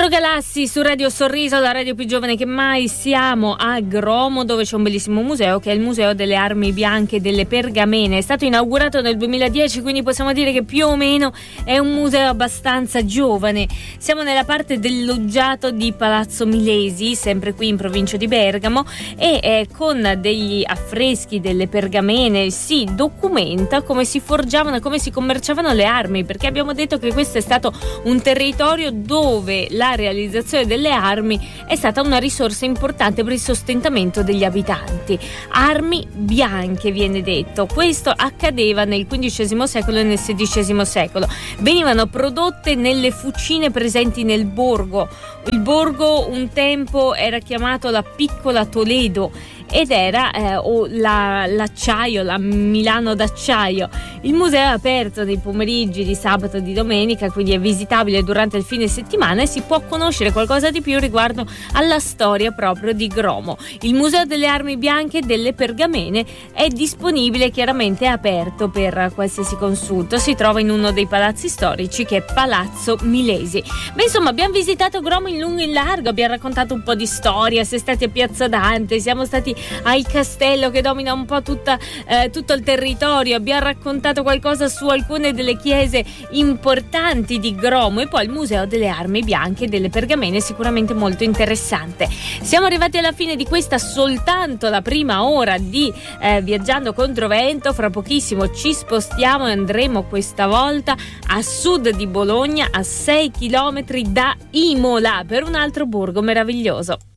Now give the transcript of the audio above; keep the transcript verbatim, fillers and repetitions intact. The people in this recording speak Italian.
Pietro Galassi su Radio Sorriso, la radio più giovane che mai. Siamo a Gromo, dove c'è un bellissimo museo che è il Museo delle Armi Bianche e delle Pergamene. È stato inaugurato nel duemiladieci, quindi possiamo dire che più o meno è un museo abbastanza giovane. Siamo nella parte del loggiato di Palazzo Milesi, sempre qui in provincia di Bergamo, e eh, con degli affreschi delle pergamene si documenta come si forgiavano e come si commerciavano le armi, perché abbiamo detto che questo è stato un territorio dove la realizzazione delle armi è stata una risorsa importante per il sostentamento degli abitanti. Armi bianche viene detto. Questo accadeva nel quindicesimo secolo e nel sedicesimo secolo. Venivano prodotte nelle fucine presenti nel borgo. Il borgo un tempo era chiamato la Piccola Toledo ed era eh, o la, l'acciaio, la Milano d'acciaio. Il museo è aperto nei pomeriggi di sabato e di domenica, quindi è visitabile durante il fine settimana e si può conoscere qualcosa di più riguardo alla storia proprio di Gromo. Il Museo delle Armi Bianche e delle Pergamene è disponibile, chiaramente è aperto per qualsiasi consulto. Si trova in uno dei palazzi storici, che è Palazzo Milesi. Beh, insomma, abbiamo visitato Gromo in lungo e in largo, abbiamo raccontato un po' di storia, siamo stati a Piazza Dante, siamo stati al castello che domina un po' tutta, eh, tutto il territorio, abbiamo raccontato qualcosa su alcune delle chiese importanti di Gromo e poi il Museo delle Armi Bianche e delle Pergamene, sicuramente molto interessante. Siamo arrivati alla fine di questa soltanto la prima ora di eh, Viaggiando Controvento. Fra pochissimo ci spostiamo e andremo questa volta a sud di Bologna, a sei chilometri da Imola, per un altro borgo meraviglioso.